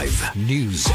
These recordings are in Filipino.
News.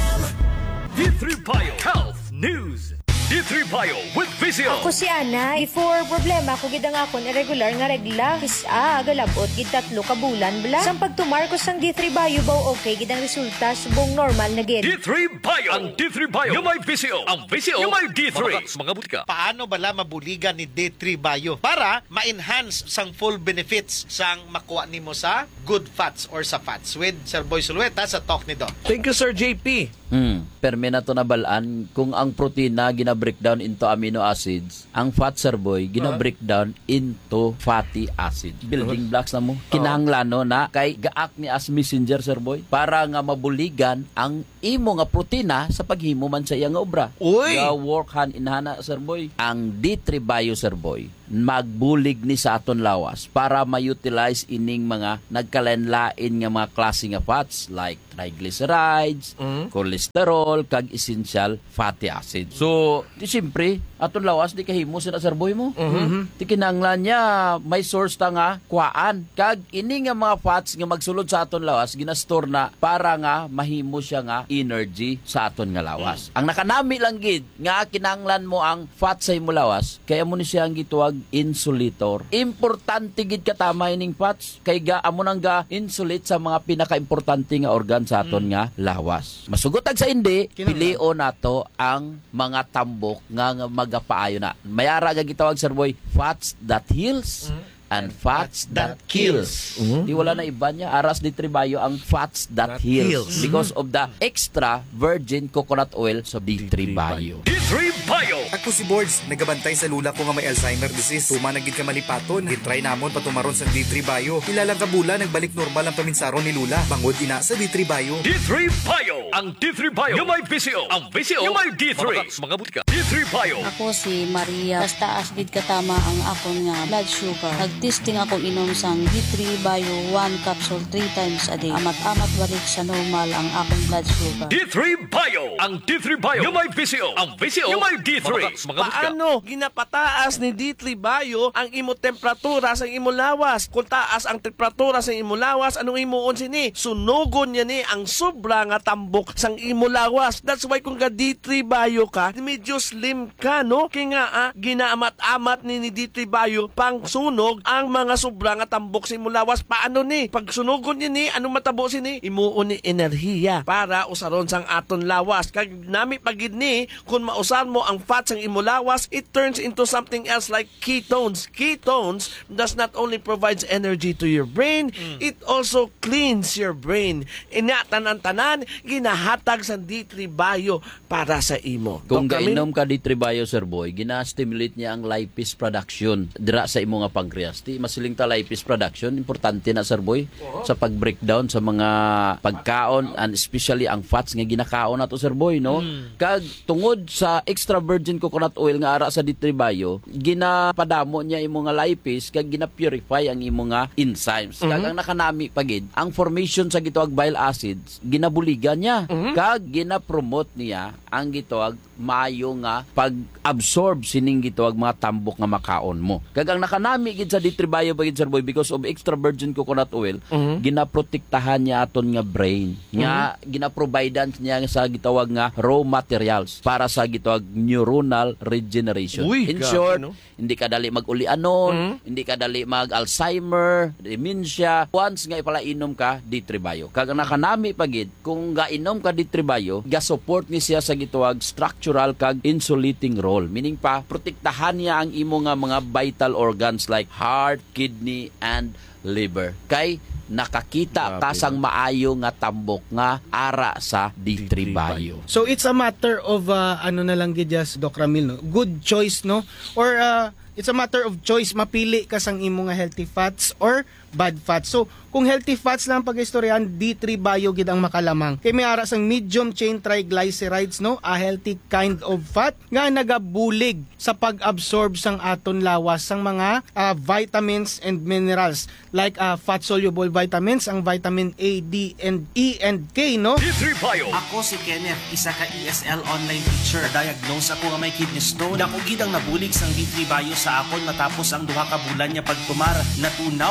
D3 Bio Health News. D3 Bio with Visio. Ako si Ana. Before problema ko gid ang akon irregular nga regla. Agalabot gid 3 ka bulan bala. Sang pagtumar ko sang D3 Bio baw okay gid ang resulta subong normal na gid. D3 Bio. Ang D3 Bio yung may Visio. Ang Visio yung may D3. Mga butika. Paano bala mabuligan ni D3 Bio para ma-enhance sang full benefits sang makuha nimo sa good fats or sa fats with Sir Boy Sulueta sa talk ni Doc. Thank you, Sir JP. Perme na to nabalaan kung ang protina gina-breakdown into amino acids, ang fat, Sir Boy, gina-breakdown into fatty acids. Building blocks na mo. Kinahanglan no na kay gaak ni as messenger, Sir Boy, para nga mabuligan ang imo nga protina sa paghimo man sa iya nga obra. Uy! Ga work hand in hand, Sir Boy. Ang D3 Bio, Sir Boy, magbulig ni sa aton lawas para ma-utilize ining mga nagkalenlain nga mga klase nga fats like triglycerides, cholesterol, kag essential fatty acids. So, di siyempre, aton lawas di kahimo sila, Sir Boy mo. Di kinahanglan niya may source ta nga kuhaan. Kag ini nga mga fats nga magsulod sa aton lawas ginastore na para nga mahimo siya nga energy sa aton nga lawas. Ang nakanami lang gid nga kinahanglan mo ang fat sa imo lawas kaya mo ni siya ang gituwag insulator. Importante gid katama ining fats kay ga amo nang ga insulate sa mga pinaka-importante nga organ sa aton nga lawas. Masugotag sa indi, pilion nato ang mga tambok nga magapaayo na. Mayara ga gitawag, Sir Boy, fats that heals and fats that kills. Di wala na iba niya. Aras di Tribayo ang fats that heals. Because of the extra virgin coconut oil sa D3 Bio. D3 Bio. Ako si Boards, nagabantay sa lula ko nga may Alzheimer disease. Tuma nagid ka malipaton. Gitry namon patumaron sa D3 Bio. Ilalang kabula, nagbalik normal ang paminsaron ni Lula. Bangod ina sa D3 Bio. D3 Bio. Ang D3 Bio yung may Visio. Ang Visio yung may D3. Mga butika. D3 Bio. Ako si Maria. Basta asgid katama ang akon nga blood sugar. Nagtesting ako inom sang D3 Bio 1 capsule 3 times a day. Amat-amat balik sa normal ang akong blood sugar. D3 Bio. Ang D3 Bio yung may Visio. Ang Visio yung may D3. Mga butika. Paano ginapataas ni D3 Bio ang imo temperatura sa imo lawas? Kung taas ang temperatura sa imo lawas, anong imuon sini? Sunugon niya ni ang sobra nga tambok sang imo lawas. That's why kung ga D3 Bio ka, medyo slim ka, no? Kaya nga, ginaamat-amat ni D3 Bio pang sunog ang mga sobra nga tambok sa imo lawas. Paano ni? Pag sunugon niya ni, anong matabo sini? Imuon ni enerhiya para usaron sang aton lawas. Kag nami pagid ni, kung mausar mo ang fat sang imo lawas, it turns into something else like ketones. Ketones does not only provides energy to your brain, it also cleans your brain. Tanan-tanan, ginahatag sa D3 Bio para sa imo. Kung gainom ka D3 Bio, Sir Boy, gina-stimulate niya ang lipase production dira sa imo nga pancreas. Di masiling ta lipase production, importante na, Sir Boy, sa pag-breakdown sa mga pagkaon and especially ang fats nga ginakaon nato, Sir Boy, no? Kag tungod sa extra virgin coconut oil nga ara sa D3 Bio, ginapadamo niya imo nga lipase kag gina-purify ang imo nga enzymes. Kag ang nakanami pagid, ang formation sa gitawag bile acids ginabuligan niya. Kag gina-promote niya ang gitawag maayo nga pag-absorb sining gitawag mga tambok nga makaon mo. Kag ang nakanami gid sa D3 Bio pagid, Sir Boy, because of extra virgin coconut oil, ginaprotektahan niya aton nga brain. Nga ginaprovidean niya sa gitawag nga raw materials para sa gitawag neuronal regeneration. In short, hindi ka dali mag-ulianon, hindi ka dali mag-Alzheimer, dementia. Once nga ipalainom ka D3 Bio. Kag ang nakanami pagid, kung gainom ka D3 Bio, ga-support ni siya sa gitawag structural kag insulating role. Meaning pa, protektahan niya ang imo nga mga vital organs like heart, kidney, and liver. Kay nakakita kasang maayo nga tambok nga ara sa D3 Bio. So it's a matter of ano na lang gid, Doc Ramil, no? Good choice, no? Or it's a matter of choice, mapili ka sang imo nga healthy fats or bad fats. So kung healthy fats lang pag-istoryahan, D3 Bio gid ang makalamang. Kay may ara sang medium chain triglycerides, no? A healthy kind of fat nga nagabulig sa pag-absorb sang aton lawas sang mga vitamins and minerals like fat soluble vitamins, ang vitamin A, D, and E, and K, no? D3 Bio. Ako si Kenneth, isa ka ESL online teacher. Diagnose ako nga may kidney stone. Nakugid ang nabulig sang D3 Bio sa akon matapos ang 2 ka bulan niya pagtumar. Natunaw gid ang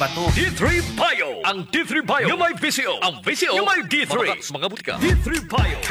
bato. D3 Bio. Ang D3 Bio yung may VCO. Ang VCO yung may D3. Mga butika. D3 Bio.